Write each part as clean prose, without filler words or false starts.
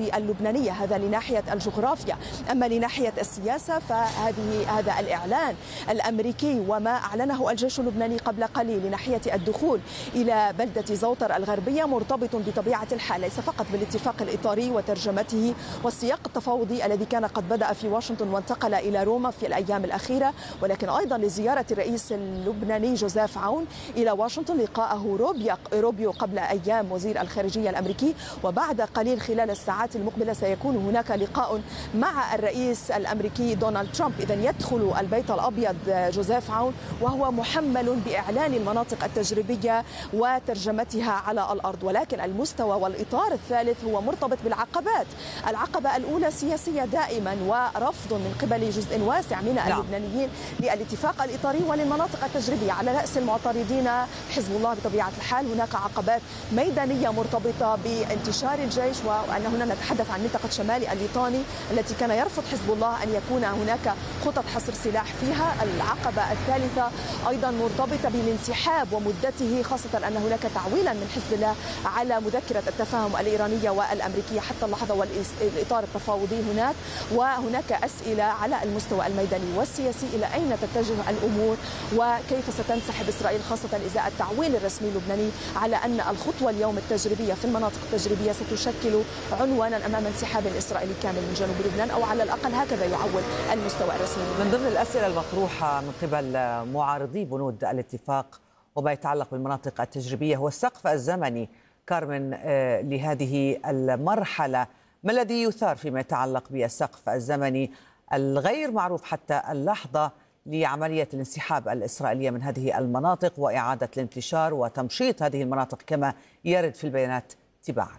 الأراضي اللبنانية. هذا لناحية الجغرافيا. أما لناحية السياسة هذا الإعلان الأمريكي وما أعلنه الجيش اللبناني قبل قليل لناحية الدخول إلى بلدة زوطر الغربية مرتبط بطبيعة الحال ليس فقط بالاتفاق الإطاري وترجمته والسياق التفاوضي الذي كان قد بدأ في واشنطن وانتقل إلى روما في الأيام الأخيرة، ولكن أيضا لزيارة الرئيس اللبناني جوزيف عون إلى واشنطن، لقاءه روبيو قبل أيام وزير الخارجية الأمريكي، وبعد قليل خلال الساعات المقبلة سيكون هناك لقاء مع الرئيس الأمريكي دونالد ترامب. إذا يدخل البيت الأبيض جوزيف عون وهو محمل بإعلان المناطق التجريبية وترجمتها على الأرض، ولكن المستوى والإطار الثالث هو مرتبط بالعقبات. العقبة الأولى سياسية دائما ورفض من قبل جزء واسع من اللبنانيين للاتفاق الإطاري وللمناطق التجريبية، على رأس المعترضين حزب الله بطبيعة الحال. هناك عقبات ميدانية مرتبطة بانتشار الجيش، وأن هنا نتحدث عن منطقة شمال الليطاني التي كان يرفض حزب الله أن يكون هناك خطط حصر سلاح فيها. العقبة الثالثة أيضا مرتبطة بالانسحاب ومدته، خاصة أن هناك تعويلا من حزب الله على مذكرة التفاهم الإيرانية والأمريكية حتى اللحظة والإطار التفاوضي هناك. وهناك أسئلة على المستوى الميداني والسياسي، إلى أين تتجه الأمور وكيف ستنسحب إسرائيل، خاصة إزاء التعويل الرسمي اللبناني على أن الخطوة اليوم التجريبية في المناطق التجريبية ستشكل عنوانا أمام انسحاب إسرائيلي كامل من جنوب لبنان، أو على الأقل هكذا يعول المستوى الرسمي. من ضمن الأسئلة المطروحة من قبل معارضي بنود الاتفاق وما يتعلق بالمناطق التجريبية هو السقف الزمني كارمن لهذه المرحلة. ما الذي يثار فيما يتعلق بالسقف الزمني الغير معروف حتى اللحظة لعملية الانسحاب الإسرائيلية من هذه المناطق وإعادة الانتشار وتمشيط هذه المناطق كما يرد في البيانات تباعا؟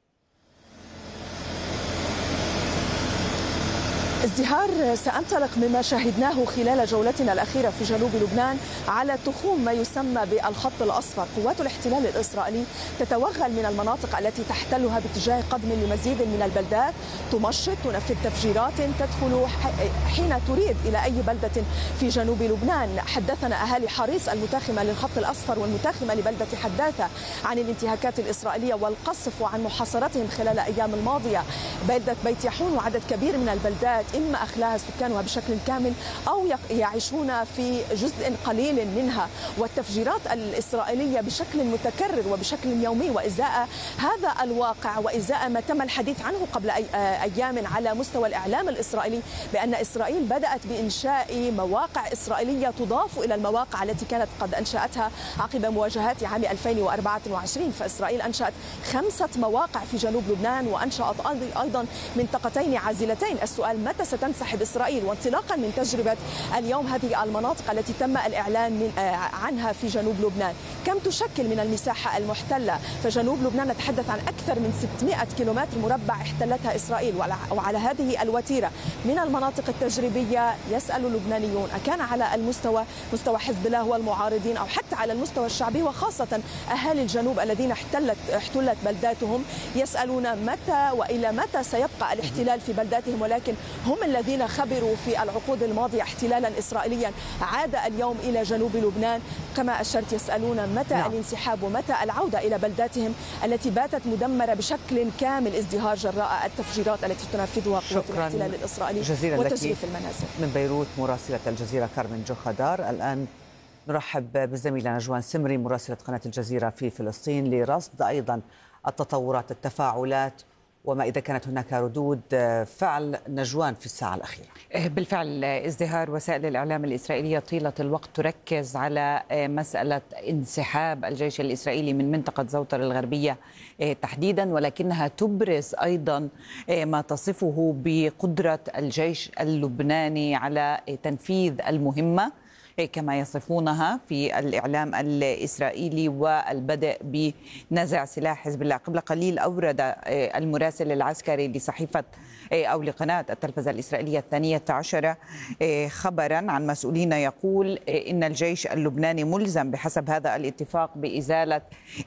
ازدهار سأنطلق مما شاهدناه خلال جولتنا الأخيرة في جنوب لبنان على تخوم ما يسمى بالخط الأصفر. قوات الاحتلال الإسرائيلي تتوغل من المناطق التي تحتلها باتجاه قدم لمزيد من البلدات، تمشط، تنفذ تفجيرات، تدخل حين تريد إلى أي بلدة في جنوب لبنان. حدثنا أهالي حريص المتاخمة للخط الأصفر والمتاخمة لبلدة حداثة عن الانتهاكات الإسرائيلية والقصف وعن محاصرتهم خلال الأيام الماضية. بلدة بيت يحون وعدد كبير من البلدات إما أخلاها سكانها بشكل كامل أو يعيشون في جزء قليل منها، والتفجيرات الإسرائيلية بشكل متكرر وبشكل يومي. وإزاء هذا الواقع وإزاء ما تم الحديث عنه قبل أيام على مستوى الإعلام الإسرائيلي بأن إسرائيل بدأت بإنشاء مواقع إسرائيلية تضاف إلى المواقع التي كانت قد أنشأتها عقب مواجهات عام 2024. فإسرائيل أنشأت 5 مواقع في جنوب لبنان وأنشأت أيضا منطقتين عازلتين. السؤال متى ستنسحب إسرائيل؟ وانطلاقا من تجربة اليوم هذه المناطق التي تم الإعلان عنها في جنوب لبنان، كم تشكل من المساحة المحتلة؟ فجنوب لبنان نتحدث عن أكثر من 600 كيلومتر مربع احتلتها إسرائيل. وعلى هذه الوتيرة من المناطق التجريبية يسأل اللبنانيون أكان على المستوى مستوى حزب الله والمعارضين أو حتى على المستوى الشعبي وخاصة أهالي الجنوب الذين احتلت بلداتهم، يسألون متى وإلى متى سيبقى الاحتلال في بلداتهم، ولكن هم الذين خبروا في العقود الماضية احتلالا إسرائيليا عاد اليوم إلى جنوب لبنان. كما أشرت يسألون متى الانسحاب ومتى العودة إلى بلداتهم التي باتت مدمرة بشكل كامل ازدهار جراء التفجيرات التي تنفذها قوات الاحتلال الإسرائيلي وتجريف المنازل. من بيروت مراسلة الجزيرة كارمن جوخدار. الآن نرحب بالزميلة نجوان سمري مراسلة قناة الجزيرة في فلسطين لرصد أيضا التطورات التفاعلات وما إذا كانت هناك ردود فعل. نجوان في الساعة الأخيرة. بالفعل ازدهار وسائل الإعلام الإسرائيلية طيلة الوقت تركز على مسألة انسحاب الجيش الإسرائيلي من منطقة زوطر الغربية تحديدا، ولكنها تبرز أيضا ما تصفه بقدرة الجيش اللبناني على تنفيذ المهمة كما يصفونها في الإعلام الإسرائيلي والبدء بنزع سلاح حزب الله. قبل قليل أورد المراسل العسكري لصحيفة أو لقناة التلفزة الإسرائيلية 12 خبرا عن مسؤولين يقول إن الجيش اللبناني ملزم بحسب هذا الاتفاق بإزالة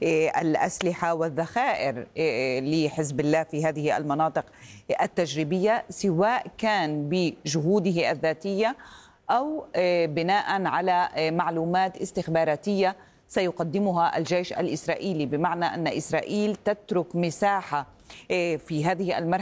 الأسلحة والذخائر لحزب الله في هذه المناطق التجريبية، سواء كان بجهوده الذاتية أو بناء على معلومات استخباراتية سيقدمها الجيش الإسرائيلي، بمعنى أن إسرائيل تترك مساحة في هذه المرحلة